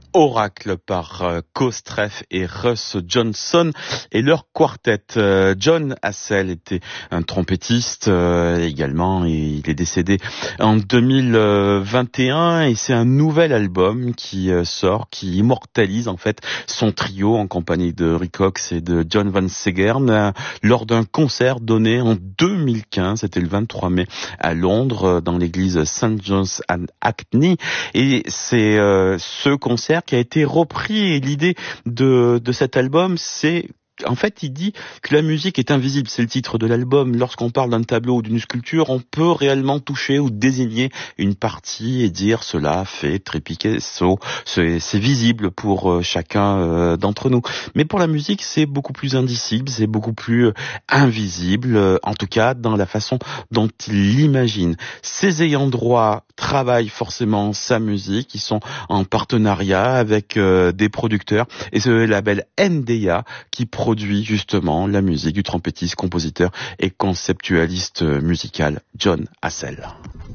Oracle par Kostref et Russ Johnson et leur quartet. John Hassell était un trompettiste également et il est décédé en 2021 et c'est un nouvel album qui sort, qui immortalise en fait son trio en compagnie de Rick Cox et de John Van Segern lors d'un concert donné en 2015, c'était le 23 mai à Londres dans l'église St. John's and Hackney et c'est ce concert qui a été repris et l'idée de cet album, c'est en fait, il dit que la musique est invisible, c'est le titre de l'album. Lorsqu'on parle d'un tableau ou d'une sculpture, on peut réellement toucher ou désigner une partie et dire cela fait Trepiquesso. C'est visible pour chacun d'entre nous. Mais pour la musique, c'est beaucoup plus indicible, c'est beaucoup plus invisible, en tout cas dans la façon dont il l'imagine. Ses ayants droit travaillent forcément sa musique, ils sont en partenariat avec des producteurs et c'est le label NDA qui produit justement la musique du trompettiste, compositeur et conceptualiste musical John Hassell.